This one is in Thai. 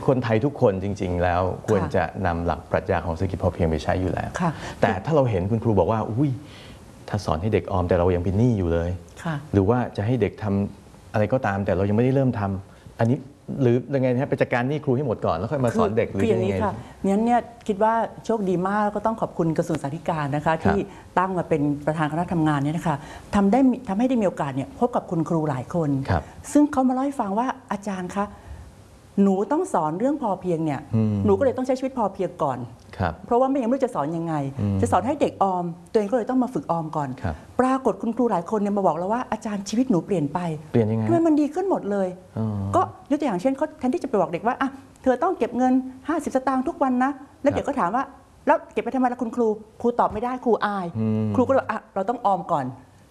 คนไทยทุกคนจริงๆแล้วควรจะนำหลักปรัชญาของเศรษฐกิจพอเพียงไปใช้อยู่แล้วแต่ถ้าเราเห็นคุณครูบอกว่าอุ้ยถ้าสอนให้เด็กออมแต่เรายังเป็นหนี้อยู่เลยหรือว่าจะให้เด็กทำอะไรก็ตามแต่เรายังไม่ได้เริ่มทำอันนี้หรือยังไงนะไปจัดการหนี้ครูให้หมดก่อนแล้วค่อยมาสอนเด็กหรือยังไงงั้นเนี่ยคิดว่าโชคดีมากก็ต้องขอบคุณกระทรวงศึกษาธิการนะคะที่ตั้งมาเป็นประธานคณะทำงานเนี่ยนะคะทำให้ได้มีโอกาสเนี่ยพบกับคุณครูหลายคนซึ่งเขามาเล่าให้ฟังว่าอาจารย์คะหนูต้องสอนเรื่องพอเพียงเนี่ยหนูก็เลยต้องใช้ชีวิตพอเพียงก่อนเพราะว่าไม่ยังไม่รู้จะสอนยังไงจะสอนให้เด็กออมตัวเองก็เลยต้องมาฝึกออมก่อนปรากฏคุณครูหลายคนเนี่ยมาบอกแล้วว่าอาจารย์ชีวิตหนูเปลี่ยนไปเปลี่ยนยังไงทำไมมันดีขึ้นหมดเลยก็ยกตัวอย่างเช่นเขาแทนที่จะไปบอกเด็กว่าอ่ะเธอต้องเก็บเงิน50 สตางค์ทุกวันนะแล้วเด็กก็ถามว่าแล้วเก็บไปทำไมล่ะคุณครูตอบไม่ได้ครูอายครูก็เลยอ่ะเราต้องออมก่อน